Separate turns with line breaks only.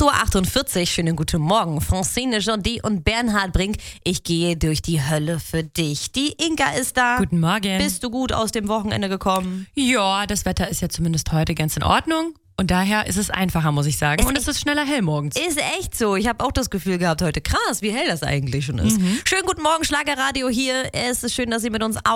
8:48 Uhr, schönen guten Morgen. Francine Jaudet und Bernhard Brink. Ich gehe durch die Hölle für dich. Die Inka ist da.
Guten Morgen.
Bist du gut aus dem Wochenende gekommen?
Ja, das Wetter ist ja zumindest heute ganz in Ordnung. Und daher ist es einfacher, muss ich sagen. Und es ist schneller hell morgens.
Ist echt so. Ich habe auch das Gefühl gehabt heute. Krass, wie hell das eigentlich schon ist. Schönen guten Morgen, Schlagerradio hier. Es ist schön, dass ihr mit uns